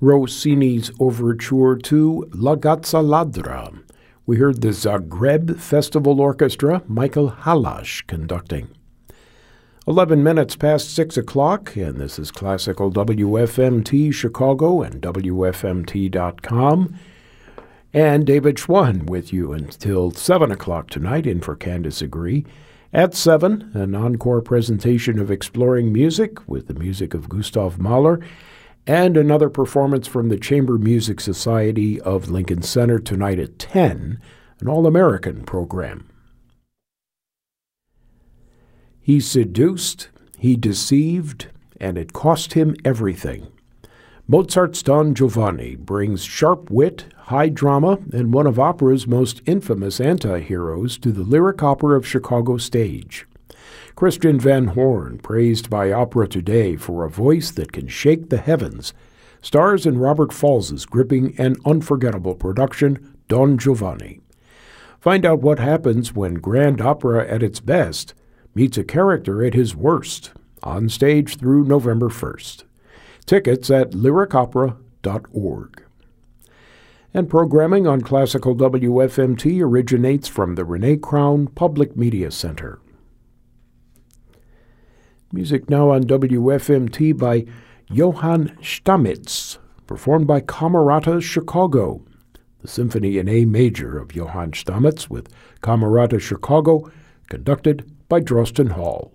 Rossini's overture to La Gazza Ladra. We heard the Zagreb Festival Orchestra, Michael Halash, conducting. 11 minutes past 6 o'clock, and this is Classical WFMT Chicago and WFMT.com. And David Schwann with you until 7 o'clock tonight in for Candace Agree. At 7, an encore presentation of Exploring Music with the music of Gustav Mahler, and another performance from the Chamber Music Society of Lincoln Center tonight at 10, an all-American program. He seduced, he deceived, and it cost him everything. Mozart's Don Giovanni brings sharp wit, high drama, and one of opera's most infamous anti-heroes to the Lyric Opera of Chicago stage. Christian Van Horn, praised by Opera Today for a voice that can shake the heavens, stars in Robert Falls's gripping and unforgettable production, Don Giovanni. Find out what happens when grand opera at its best meets a character at his worst, on stage through November 1st. Tickets at lyricopera.org. And programming on Classical WFMT originates from the Renee Crown Public Media Center. Music now on WFMT by Johann Stamitz, performed by Camerata Chicago. The Symphony in A Major of Johann Stamitz with Camerata Chicago, conducted by Drosten Hall.